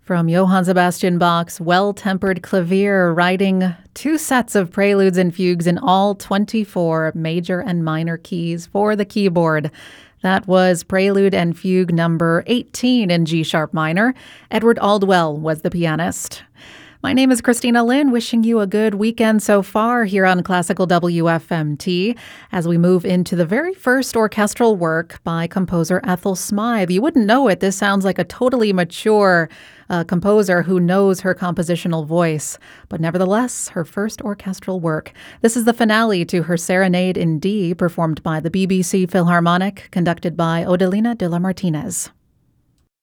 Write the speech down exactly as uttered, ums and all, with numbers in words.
From Johann Sebastian Bach's Well-Tempered Clavier, writing two sets of preludes and fugues in all twenty-four major and minor keys for the keyboard. That was Prelude and Fugue number eighteen in G-sharp minor. Edward Aldwell was the pianist. My name is Christina Lynn, wishing you a good weekend so far here on Classical W F M T as we move into the very first orchestral work by composer Ethel Smythe. You wouldn't know it. This sounds like a totally mature uh, composer who knows her compositional voice, but nevertheless, her first orchestral work. This is the finale to her Serenade in D, performed by the B B C Philharmonic, conducted by Odelina de la Martinez.